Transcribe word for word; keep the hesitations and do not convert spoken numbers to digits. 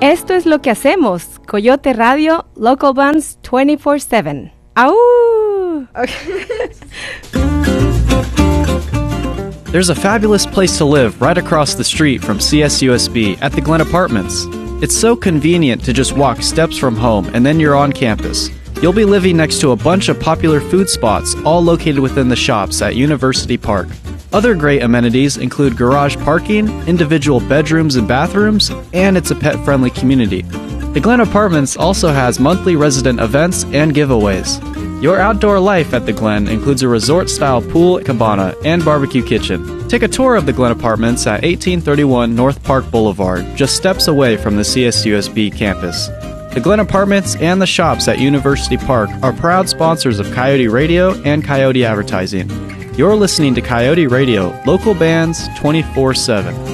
Esto es lo que hacemos. Coyote Radio, local bands twenty-four seven. ¡Au! Okay. There's a fabulous place to live right across the street from C S U S B at the Glen Apartments. It's so convenient to just walk steps from home and then you're on campus. You'll be living next to a bunch of popular food spots, all located within the shops at University Park. Other great amenities include garage parking, individual bedrooms and bathrooms, and it's a pet-friendly community. The Glen Apartments also has monthly resident events and giveaways. Your outdoor life at the Glen includes a resort-style pool, cabana, and barbecue kitchen. Take a tour of the Glen Apartments at eighteen thirty-one North Park Boulevard, just steps away from the C S U S B campus. The Glen Apartments and the shops at University Park are proud sponsors of Coyote Radio and Coyote Advertising. You're listening to Coyote Radio, local bands twenty-four seven.